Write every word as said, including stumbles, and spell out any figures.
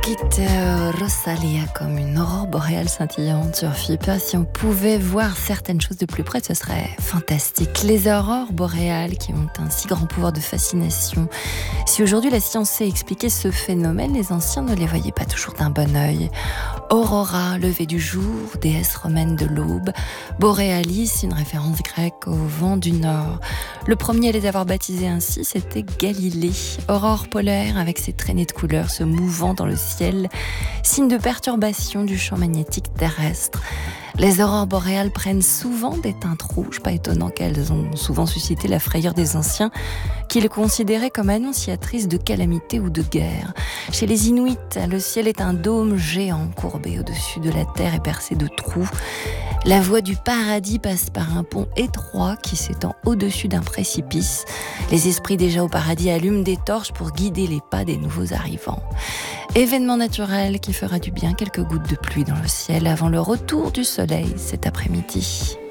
quitte euh, Rosalia comme une aurore boréale scintillante sur FIPA. Si on pouvait voir certaines choses de plus près, ce serait fantastique. Les aurores boréales qui ont un si grand pouvoir de fascination. Si aujourd'hui la science sait expliquer ce phénomène, les anciens ne les voyaient pas toujours d'un bon œil. Aurora, lever du jour, déesse romaine de l'aube. Borealis, une référence grecque au vent du nord. Le premier à les avoir baptisés ainsi, c'était Galilée. Aurore polaire avec ses traînées de couleurs se mouvant dans le ciel, signe de perturbation du champ magnétique terrestre. Les aurores boréales prennent souvent des teintes rouges, pas étonnant qu'elles ont souvent suscité la frayeur des anciens, qui les considéraient comme annonciatrices de calamités ou de guerre. Chez les Inuits, le ciel est un dôme géant courbé au-dessus de la terre et percé de trous. La voie du paradis passe par un pont étroit qui s'étend au-dessus d'un précipice. Les esprits déjà au paradis allument des torches pour guider les pas des nouveaux arrivants. Événement naturel qui fera du bien, quelques gouttes de pluie dans le ciel avant le retour du soleil cet après-midi.